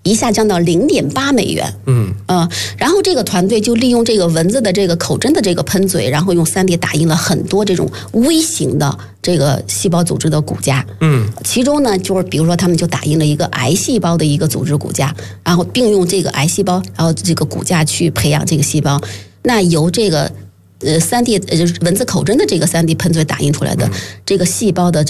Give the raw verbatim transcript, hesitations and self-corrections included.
一下降到零点八美元。 嗯呃，然后这个团队就利用这个蚊子的这个口针的这个喷嘴，然后用 三 D 打印了很多这种微型的这个细胞组织的骨架。 嗯， 其中呢，就是比如说他们就打印了一个癌细胞的一个组织骨架，然后并用这个癌细胞，然后这个骨架去培养这个细胞。那由这个呃 三 D 呃蚊子口针的这个 三 D 喷嘴打印出来的这个细胞的